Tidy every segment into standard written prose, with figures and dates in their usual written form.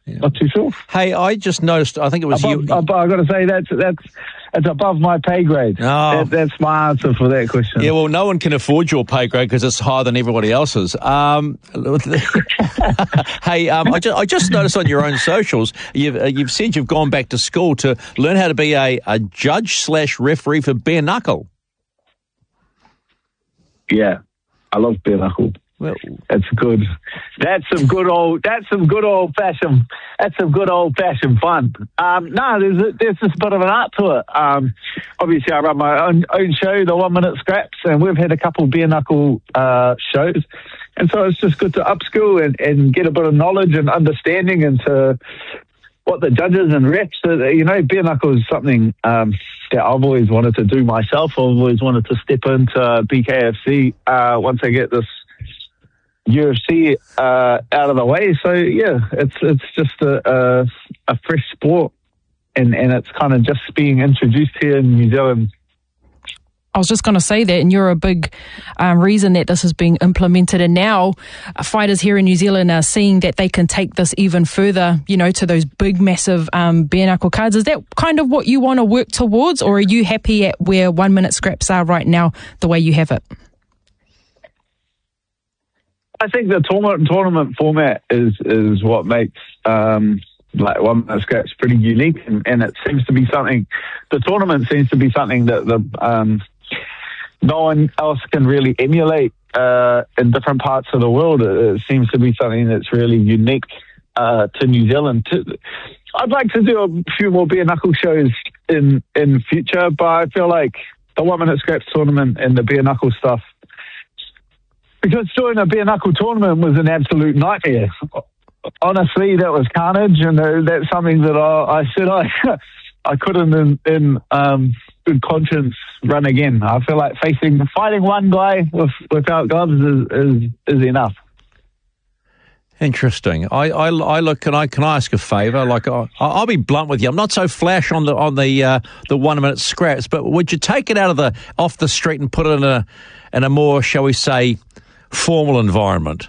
Not too sure. Hey, I just noticed, I think it was you. I've got to say that's above my pay grade. Oh. That's my answer for that question. Yeah, well, no one can afford your pay grade because it's higher than everybody else's. Hey, I just noticed on your own socials, you've said you've gone back to school to learn how to be a judge/referee for bare knuckle. Yeah, I love bare knuckle. Well, that's good. That's some good old fashioned fun. No, there's just a bit of an art to it. Obviously, I run my own show, the 1 Minute Scraps, and we've had a couple of bare knuckle shows, and so it's just good to upskill and get a bit of knowledge and understanding into what the judges and refs. Bare knuckle is something that I've always wanted to do myself. I've always wanted to step into BKFC once I get this UFC out of the way. So yeah, it's just a fresh sport, and it's kind of just being introduced here in New Zealand. I was just going to say that, and you're a big reason that this is being implemented, and now fighters here in New Zealand are seeing that they can take this even further, to those big, massive bare knuckle cards. Is that kind of what you want to work towards, or are you happy at where 1 Minute Scraps are right now, the way you have it? I think the tournament format is what makes 1 Minute Scraps pretty unique, and it seems to be something. The tournament seems to be something that no one else can really emulate in different parts of the world. It seems to be something that's really unique to New Zealand. I'd like to do a few more bare knuckle shows in future, but I feel like the 1 Minute Scraps tournament and the bare knuckle stuff. Because doing a bare knuckle tournament was an absolute nightmare. Honestly, that was carnage, and that's something that I said I couldn't in good conscience run again. I feel like fighting one guy without gloves is enough. Interesting. I look. Can I ask a favour? Like I'll be blunt with you. I'm not so flash on the 1 Minute Scraps, but would you take it off the street and put it in a more, shall we say, formal environment?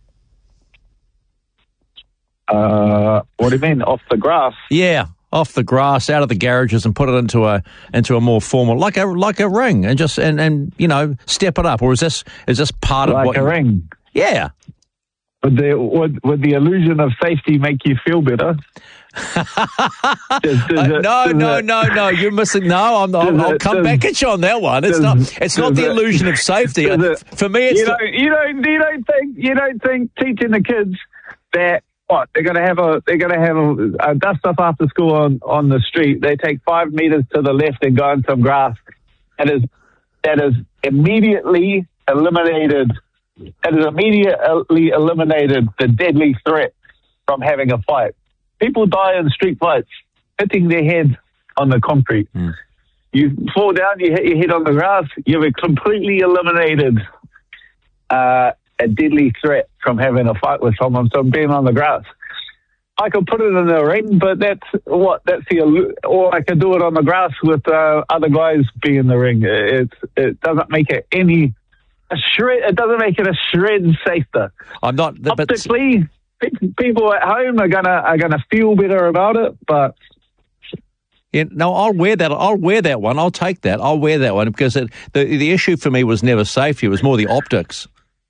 What do you mean, off the grass? Yeah, off the grass, out of the garages, and put it into a more formal, like a ring, and just and step it up. Or is this part of what a ring? Yeah. Would the illusion of safety make you feel better? No. You're missing. No, I'll come back at you on that one. It's not the illusion of safety. For me, it's you don't think teaching the kids that they're going to have a dust up after school on the street. They take 5 meters to the left and go on some grass. That is immediately eliminated. It has immediately eliminated the deadly threat from having a fight. People die in street fights, hitting their head on the concrete. Mm. You fall down, you hit your head on the grass, you've completely eliminated a deadly threat from having a fight with someone from being on the grass. I could put it in a ring, but or I could do it on the grass with other guys being in the ring. It doesn't make it a shred. It doesn't make it a shred safer. I'm not. Optically, people at home are gonna feel better about it, but. Yeah, no, I'll wear that. I'll wear that one. I'll take that. I'll wear that one because the issue for me was never safety. It was more the optics.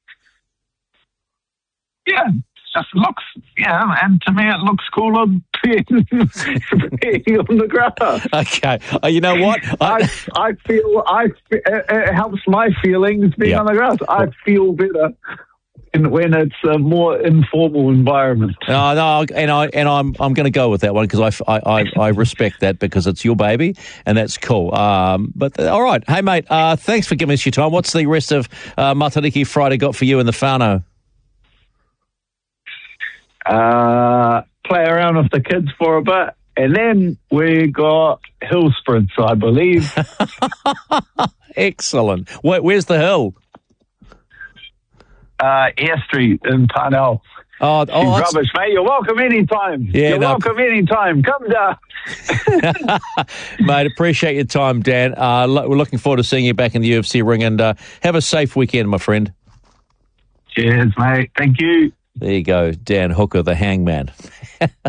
Yeah, it just looks. Yeah, and to me it looks cooler being on the grass. Okay, you know what? I feel it helps my feelings being on the grass. I feel better when it's a more informal environment. No, and I'm going to go with that one because I respect that because it's your baby and that's cool. But all right, hey mate, thanks for giving us your time. What's the rest of Matariki Friday got for you in the whānau? Play around with the kids for a bit, and then we got hill sprints, I believe. Excellent. Where's the hill? Air Street in Parnell. Oh, rubbish, mate. You're welcome anytime. Yeah, You're welcome anytime. Come down. Mate, appreciate your time, Dan. We're looking forward to seeing you back in the UFC ring, and have a safe weekend, my friend. Cheers, mate. Thank you. There you go, Dan Hooker, the hangman.